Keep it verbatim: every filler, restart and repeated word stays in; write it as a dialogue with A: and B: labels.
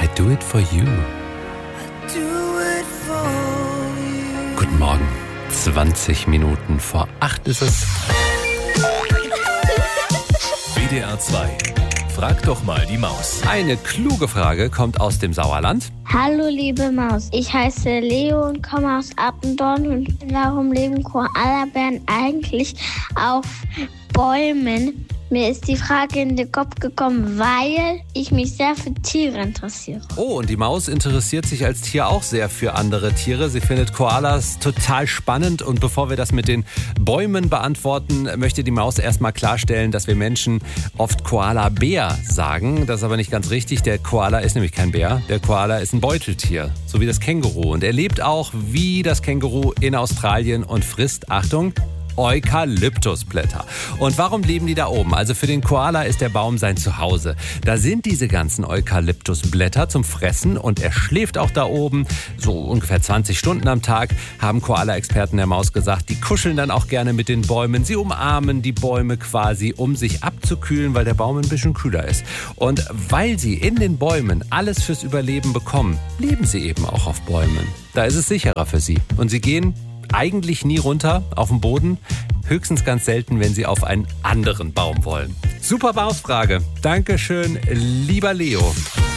A: do it for you. Guten Morgen. zwanzig Minuten vor acht ist es.
B: W D R zwei. Frag doch mal die Maus.
A: Eine kluge Frage kommt aus dem Sauerland.
C: Hallo liebe Maus, ich heiße Leo und komme aus Appendorn. Und warum leben Koalabären eigentlich auf Bäumen? Mir ist die Frage in den Kopf gekommen, weil ich mich sehr für Tiere interessiere.
A: Oh, und die Maus interessiert sich als Tier auch sehr für andere Tiere. Sie findet Koalas total spannend. Und bevor wir das mit den Bäumen beantworten, möchte die Maus erstmal klarstellen, dass wir Menschen oft Koala-Bär sagen. Das ist aber nicht ganz richtig. Der Koala ist nämlich kein Bär. Der Koala ist ein Beuteltier, so wie das Känguru. Und er lebt auch wie das Känguru in Australien und frisst, Achtung, Eukalyptusblätter. Und warum leben die da oben? Also für den Koala ist der Baum sein Zuhause. Da sind diese ganzen Eukalyptusblätter zum Fressen und er schläft auch da oben. So ungefähr zwanzig Stunden am Tag, haben Koala-Experten der Maus gesagt. Die kuscheln dann auch gerne mit den Bäumen. Sie umarmen die Bäume quasi, um sich abzukühlen, weil der Baum ein bisschen kühler ist. Und weil sie in den Bäumen alles fürs Überleben bekommen, leben sie eben auch auf Bäumen. Da ist es sicherer für sie. Und sie gehen eigentlich nie runter auf den Boden, höchstens ganz selten, wenn sie auf einen anderen Baum wollen. Super Mausfrage. Dankeschön, lieber Leo.